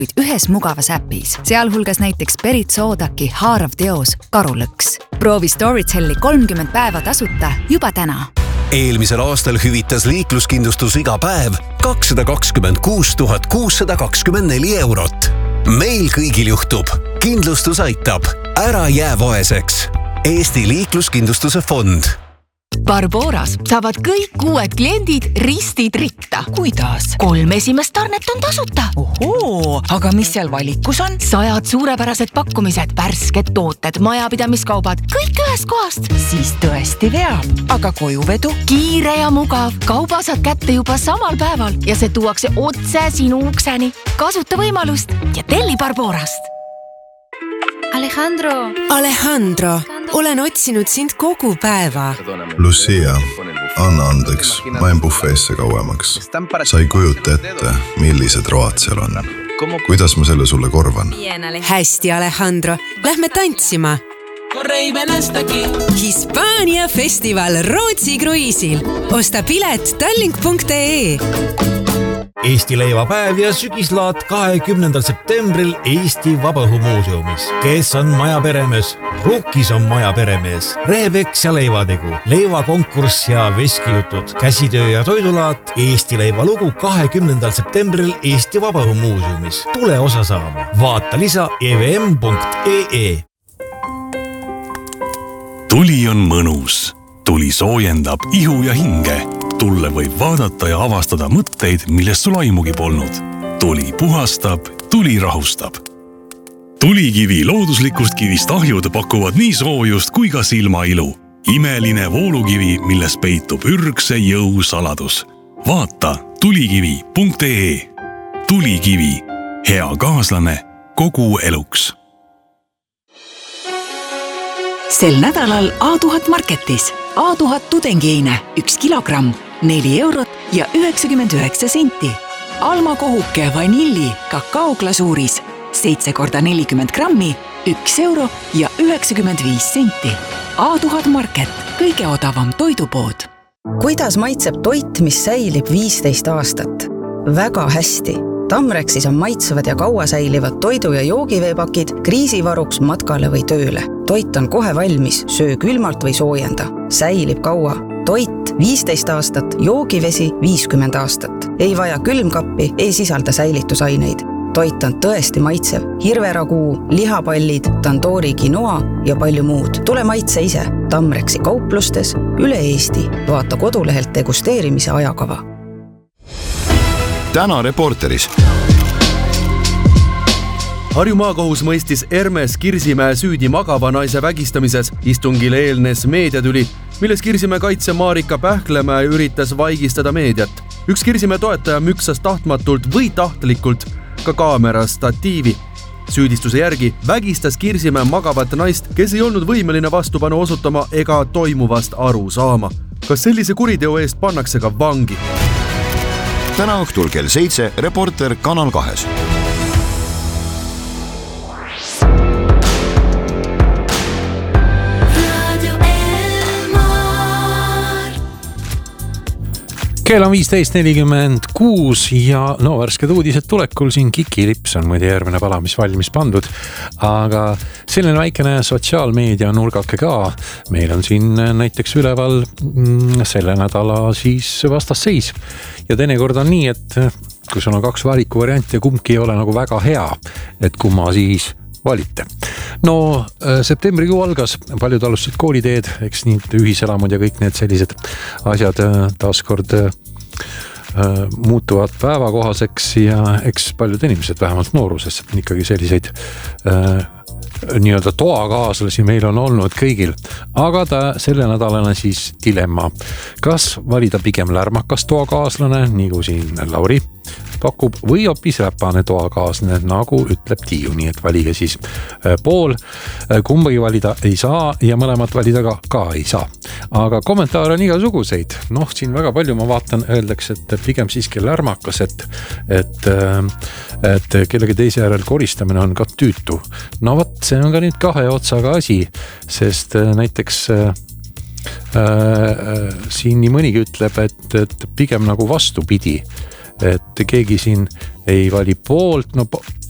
ühes mugavas äpis, sealhulgas näiteks Berit Soodaki haarav teos Karulõks. Proovi Storytelli 30 päeva tasuta juba täna. Eelmisel aastal hüvitas liikluskindlustus iga päev 226 624 eurot. Meil kõigil juhtub. Kindlustus aitab. Ära jää vaeseks. Eesti liikluskindlustuse fond. Barboras saavad kõik uued kliendid ristid ritta. Kuidas? 3 esimest tarnet on tasuta. Ohoo, aga mis seal valikus on? 100 suurepärased pakkumised, värsked tooted, majapidamiskaubad, kõik ühest kohast. Siis tõesti veab. Aga kojuvedu? Kiire ja mugav. Kauba saad kätte juba samal päeval ja see tuuakse otse sinu ukseni. Kasuta võimalust ja telli Barborast. Alejandro, olen otsinud sind kogu päeva. Lucia, anna andeks, ma jäin bufeesse kauemaks. Sa ei kujuta ette, millised road seal on. Kuidas ma selle sulle korvan? Hästi, Alejandro, lähme tantsima. Hispaania festival Rootsi kruiisil. Osta pilet tallink.ee. Eesti leivapäev ja sügislaat 20. septembril Eesti Vabaõhumuuseumis. Kes on maja peremees? Rukkis on maja peremees. Rehepeks ja leivategu, leivakonkurss ja veskijutud, käsitöö ja toidulaat, Eesti leivalugu 20. septembril Eesti Vabaõhumuuseumis. Tule osa saama. Vaata lisa evm.ee. Tuli on mõnus. Tuli soojendab ihu ja hinge. Tulle võib vaadata ja avastada mõtteid, millest sul aimugi polnud. Tuli puhastab, tuli rahustab. Tulikivi looduslikust kivist ahjud pakuvad nii soojust kui ka silmailu. Imeline voolukivi, milles peitub ürgse jõu saladus. Vaata tulikivi.ee. Tulikivi. Hea kaaslane kogu eluks. Sel nädalal A1000 Marketis. A1000 tudengiine 1 kilogramm, 4 eurot ja 99 senti. Alma kohuke vanilli kakaoglasuuris 7 × 40 grammi, 1 euro ja 95 senti. A1000 Market, kõige odavam toidupood. Kuidas maitseb toit, mis säilib 15 aastat? Väga hästi. Tamrexis on maitsevad ja kaua säilivad toidu- ja joogiveepakid kriisivaruks matkale või tööle. Toit on kohe valmis, söö külmalt või soojenda. Säilib kaua. Toit 15 aastat, joogivesi 50 aastat. Ei vaja külmkappi, ei sisalda säilitusaineid. Toit on tõesti maitsev. Hirveraguu, lihapallid, tandoori quinoa ja palju muud. Tule maitse ise. Tamrexi kauplustes üle Eesti. Vaata kodulehelt degusteerimise ajakava. Täna Reporteris. Harju maakohus mõistis Hermes Kirsimäe süüdi magava naise vägistamises. Istungil eelnes meediatüli, milles Kirsimäe kaitse Marika Pähklemäe üritas vaigistada meediat. Üks Kirsimäe toetaja müksas tahtmatult või tahtlikult ka kaamera statiivi. Süüdistuse järgi vägistas Kirsimäe magavat naist, kes ei olnud võimeline vastupanu osutama ega toimuvast aru saama. Kas sellise kuriteo eest pannakse ka vangi? Täna õhtul kell 7 Reporter Kanal 2. Kell on 15.46 ja värsked uudised tulekul siin Kiki Lips on muide järgmine pala, mis valmis pandud. Aga selline väikene sotsiaalmeedia nurgake ka. Meil on siin näiteks üleval selle nädala siis vastasseis. Ja teinekord on nii, et kui sul on 2 valikuvarianti ja kumbki ei ole nagu väga hea, et kumma siis valite. Septembrikuu algas, paljud alustasid kooliteed, eks nii ühiselamud ja kõik need sellised asjad taaskord muutuvad päevakohaseks ja eks paljud inimesed vähemalt nooruses ikkagi selliseid nii-öelda toakaaslasi meil on olnud kõigil. Aga selle nädalane siis dilemma. Kas valida pigem lärmakas toakaaslane, nagu siin Lauri pakub, või hoopis räpane toakaaslane, nagu ütleb Tiiu, nii et valige siis pool. Kumbagi valida ei saa ja mõlemat valida ka ei saa. Aga kommentaare on igasuguseid. Siin väga palju ma vaatan, öeldakse, et pigem siiski lärmakas, et kellegi teise järel koristamine on ka tüütu. See on ka nüüd 2 otsaga asi, sest näiteks siin nii mõnigi ütleb, et pigem nagu vastupidi, et keegi siin ei vali poolt,